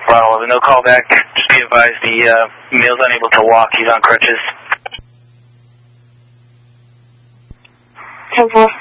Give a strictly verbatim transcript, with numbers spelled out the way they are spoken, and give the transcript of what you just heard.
Bravo, no call back. Just be advised the uh, male's unable to walk. He's on crutches. ten four.